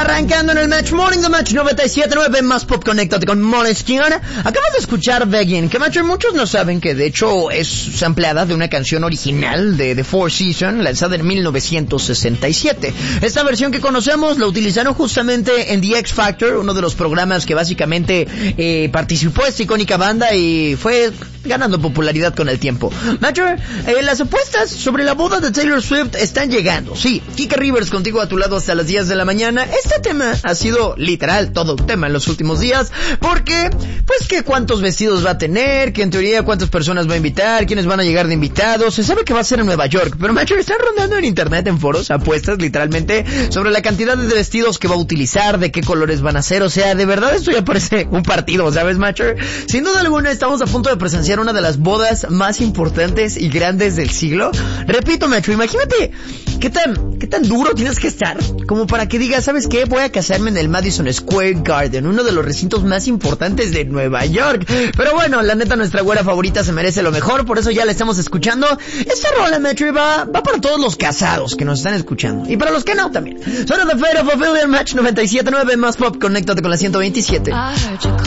Arrancando en el Match Morning de Match 97.9 más Pop, conéctate con Måneskin. Acabas de escuchar Begging, que Match, muchos no saben que de hecho es sampleada de una canción original de The Four Seasons, lanzada en 1967. Esta versión que conocemos la utilizaron justamente en The X Factor, uno de los programas que básicamente participó esta icónica banda y fue ganando popularidad con el tiempo. Match, las apuestas sobre la boda de Taylor Swift están llegando. Sí, Kika Rivers contigo a tu lado hasta las 10 de la mañana. Este tema ha sido literal todo un tema en los últimos días, porque pues que cuántos vestidos va a tener, que en teoría cuántas personas va a invitar, quiénes van a llegar de invitados. Se sabe que va a ser en Nueva York, pero Match, están rondando en internet, en foros, apuestas literalmente sobre la cantidad de vestidos que va a utilizar, de qué colores van a ser. O sea, de verdad esto ya parece un partido, ¿sabes, Match? Sin duda alguna estamos a punto de presenciar una de las bodas más importantes y grandes del siglo. Repito, Match, imagínate qué tan duro tienes que estar como para que digas, ¿sabes qué? Voy a casarme en el Madison Square Garden, uno de los recintos más importantes de Nueva York. Pero bueno, la neta, nuestra güera favorita se merece lo mejor, por eso ya la estamos escuchando. Esta rola, Match, va para todos los casados que nos están escuchando, y para los que no también. Son The Fate of Ophelia, Match 97.9 más Pop, conéctate con la 127.